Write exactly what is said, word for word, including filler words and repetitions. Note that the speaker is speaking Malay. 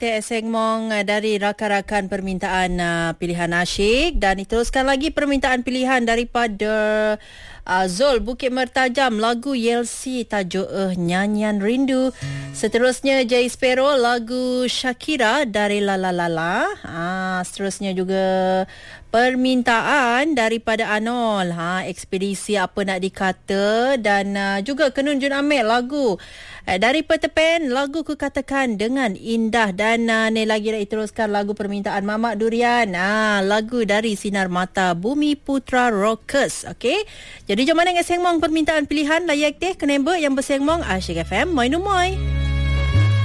Teh Sengmong dari rakan-rakan permintaan uh, pilihan asyik, dan diteruskan lagi permintaan pilihan daripada uh, Zul Bukit Mertajam, lagu Yelsi tajuk eh Nyanyian Rindu. Seterusnya Jay Sparrow, lagu Shakira dari La La La La. Ha, seterusnya juga permintaan daripada Anol, ha, Ekspedisi Apa Nak Dikata, dan uh, juga Kenun Jun Amir, lagu uh, dari Peterpan, lagu Ku Katakan Dengan Indah. Dan uh, ni lagi dah diteruskan lagu permintaan Mamak Durian, ha, lagu dari Sinar Mata Bumi Putra Rockers. Okey, jadi jom mana dengan sengmong permintaan pilihan layak teh kenembek yang bersengmong Asyik F M. Moi nu moi.